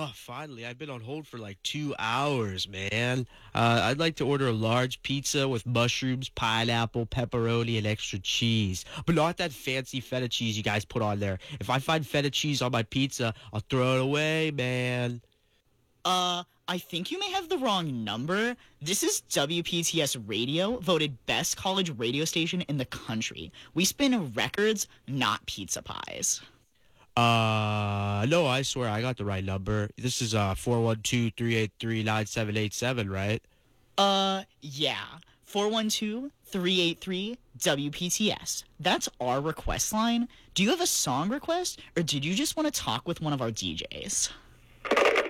Oh, finally. I've been on hold for like 2 hours, man. I'd like to order a large pizza with mushrooms, pineapple, pepperoni, and extra cheese. But not that fancy feta cheese you guys put on there. If I find feta cheese on my pizza, I'll throw it away, man. I think you may have the wrong number. This is WPTS Radio, voted best college radio station in the country. We spin records, not pizza pies. No, I swear I got the right number. This is 412-383-9787, right? Yeah. 412-383 WPTS. That's our request line. Do you have a song request, or did you just want to talk with one of our DJs?